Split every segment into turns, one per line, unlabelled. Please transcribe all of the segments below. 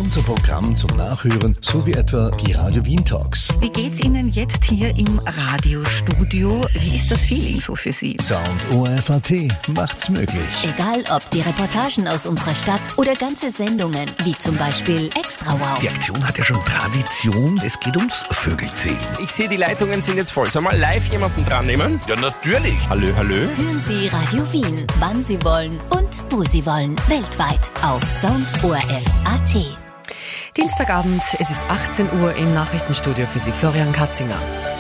unser Programm zum Nachhören sowie etwa die Radio Wien Talks.
Wie geht's Ihnen jetzt hier im Radiostudio? Wie ist das Feeling so für Sie?
Sound ORF.at macht's möglich.
Egal ob die Reportagen aus unserer Stadt oder ganze Sendungen, wie zum Beispiel Extra Wow.
Die Aktion hat ja schon Tradition, es geht ums Vögelzählen.
Ich sehe, die Leitungen sind jetzt voll. Sollen wir live jemanden dran nehmen?
Ja, natürlich.
Hallo.
Hören Sie Radio Wien, wann Sie wollen und wo Sie wollen, weltweit auf Sound ORF.at.
Dienstagabend, es ist 18 Uhr im Nachrichtenstudio für Sie, Florian Katzinger.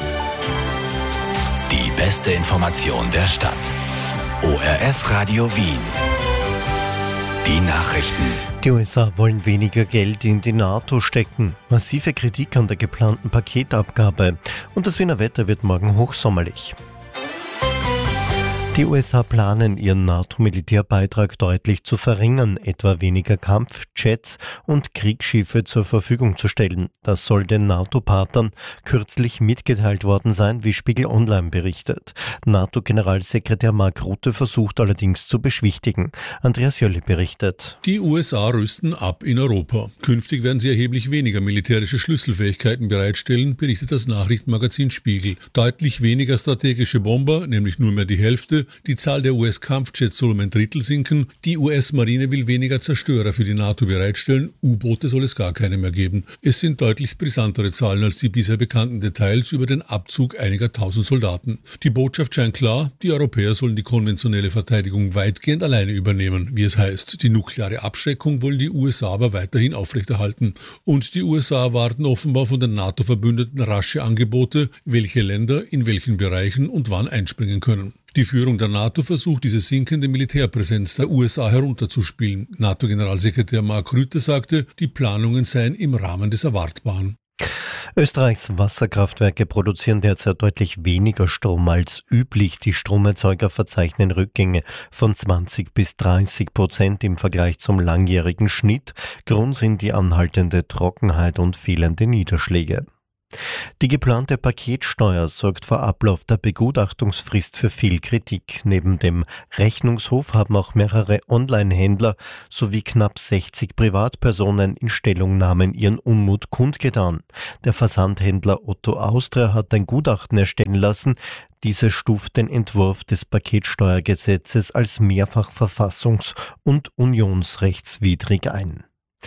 Die beste Information der Stadt. ORF Radio Wien. Die Nachrichten.
Die USA wollen weniger Geld in die NATO stecken. Massive Kritik an der geplanten Paketabgabe. Und das Wiener Wetter wird morgen hochsommerlich. Die USA planen, ihren NATO-Militärbeitrag deutlich zu verringern, etwa weniger Kampfjets und Kriegsschiffe zur Verfügung zu stellen. Das soll den NATO-Partnern kürzlich mitgeteilt worden sein, wie Spiegel Online berichtet. NATO-Generalsekretär Mark Rutte versucht allerdings zu beschwichtigen. Andreas Jölle berichtet.
Die USA rüsten ab in Europa. Künftig werden sie erheblich weniger militärische Schlüsselfähigkeiten bereitstellen, berichtet das Nachrichtenmagazin Spiegel. Deutlich weniger strategische Bomber, nämlich nur mehr die Hälfte. Die Zahl der US-Kampfjets soll um ein Drittel sinken. Die US-Marine will weniger Zerstörer für die NATO bereitstellen. U-Boote soll es gar keine mehr geben. Es sind deutlich brisantere Zahlen als die bisher bekannten Details über den Abzug einiger tausend Soldaten. Die Botschaft scheint klar, die Europäer sollen die konventionelle Verteidigung weitgehend alleine übernehmen, wie es heißt. Die nukleare Abschreckung wollen die USA aber weiterhin aufrechterhalten. Und die USA erwarten offenbar von den NATO-Verbündeten rasche Angebote, welche Länder in welchen Bereichen und wann einspringen können. Die Führung der NATO versucht, diese sinkende Militärpräsenz der USA herunterzuspielen. NATO-Generalsekretär Mark Rutte sagte, die Planungen seien im Rahmen des Erwartbaren.
Österreichs Wasserkraftwerke produzieren derzeit deutlich weniger Strom als üblich. Die Stromerzeuger verzeichnen Rückgänge von 20-30% im Vergleich zum langjährigen Schnitt. Grund sind die anhaltende Trockenheit und fehlende Niederschläge. Die geplante Paketsteuer sorgt vor Ablauf der Begutachtungsfrist für viel Kritik. Neben dem Rechnungshof haben auch mehrere Online-Händler sowie knapp 60 Privatpersonen in Stellungnahmen ihren Unmut kundgetan. Der Versandhändler Otto Austria hat ein Gutachten erstellen lassen. Diese stuft den Entwurf des Paketsteuergesetzes als mehrfach verfassungs- und unionsrechtswidrig ein.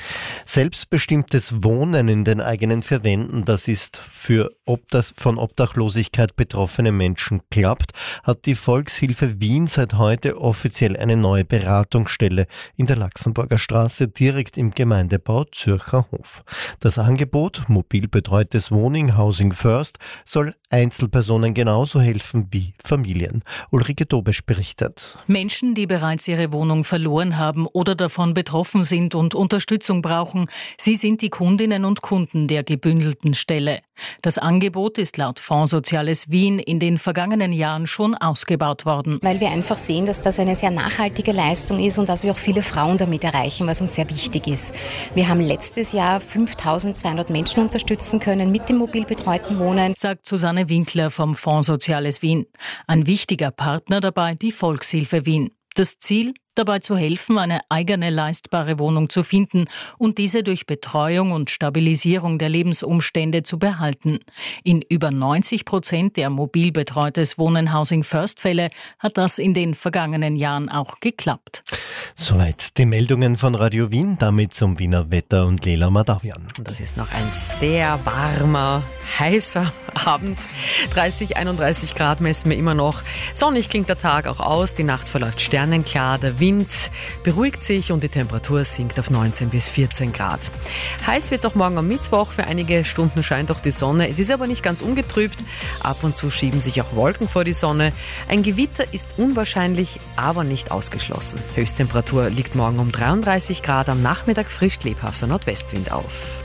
Selbstbestimmtes Wohnen in den eigenen vier Wänden, das ist ob das von Obdachlosigkeit betroffene Menschen klappt, hat die Volkshilfe Wien seit heute offiziell eine neue Beratungsstelle in der Laxenburger Straße direkt im Gemeindebau Zürcher Hof. Das Angebot, mobil betreutes Wohnen, Housing First, soll Einzelpersonen genauso helfen wie Familien. Ulrike Dobesch berichtet.
Menschen, die bereits ihre Wohnung verloren haben oder davon betroffen sind und Unterstützung brauchen, sie sind die Kundinnen und Kunden der gebündelten Stelle. Das Angebot ist laut Fonds Soziales Wien in den vergangenen Jahren schon ausgebaut worden.
Weil wir einfach sehen, dass das eine sehr nachhaltige Leistung ist und dass wir auch viele Frauen damit erreichen, was uns sehr wichtig ist. Wir haben letztes Jahr 5.200 Menschen unterstützen können mit dem mobil betreuten Wohnen,
sagt Susanne Winkler vom Fonds Soziales Wien. Ein wichtiger Partner dabei die Volkshilfe Wien. Das Ziel? Dabei zu helfen, eine eigene leistbare Wohnung zu finden und diese durch Betreuung und Stabilisierung der Lebensumstände zu behalten. In über 90% der mobil betreutes Wohnen Housing First Fälle hat das in den vergangenen Jahren auch geklappt.
Soweit die Meldungen von Radio Wien, damit zum Wiener Wetter und Lela Madavian.
Und das ist noch ein sehr warmer, heißer Abend. 30, 31 Grad messen wir immer noch. Sonnig klingt der Tag auch aus, die Nacht verläuft sternenklar, der Wind beruhigt sich und die Temperatur sinkt auf 19 bis 14 Grad. Heiß wird es auch morgen am Mittwoch. Für einige Stunden scheint auch die Sonne. Es ist aber nicht ganz ungetrübt. Ab und zu schieben sich auch Wolken vor die Sonne. Ein Gewitter ist unwahrscheinlich, aber nicht ausgeschlossen. Höchsttemperatur liegt morgen um 33 Grad. Am Nachmittag frisch lebhafter Nordwestwind auf.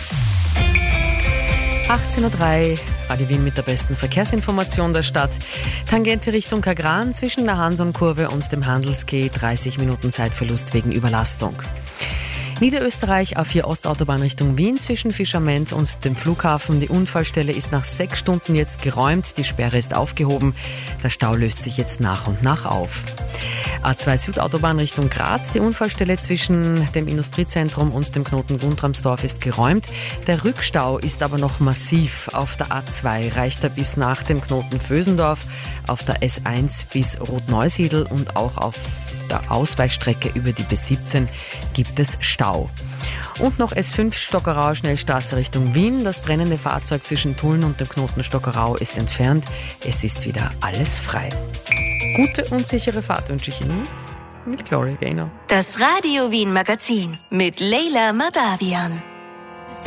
18.03 Uhr, Radio Wien mit der besten Verkehrsinformation der Stadt. Tangente Richtung Kagran zwischen der Hanson-Kurve und dem Handelsquai, 30 Minuten Zeitverlust wegen Überlastung. Niederösterreich A4 Ostautobahn Richtung Wien zwischen Fischerment und dem Flughafen. Die Unfallstelle ist nach 6 Stunden jetzt geräumt. Die Sperre ist aufgehoben. Der Stau löst sich jetzt nach und nach auf. A2 Südautobahn Richtung Graz. Die Unfallstelle zwischen dem Industriezentrum und dem Knoten Guntramsdorf ist geräumt. Der Rückstau ist aber noch massiv. Auf der A2 reicht er bis nach dem Knoten Vösendorf, auf der S1 bis Rotneusiedl und auch auf der Ausweichstrecke über die B17 gibt es Stau. Und noch S5 Stockerau Schnellstraße Richtung Wien. Das brennende Fahrzeug zwischen Tulln und dem Knoten Stockerau ist entfernt. Es ist wieder alles frei. Gute und sichere Fahrt wünsche ich Ihnen mit Gloria Gaynor.
Das Radio Wien Magazin mit Leila Madavian.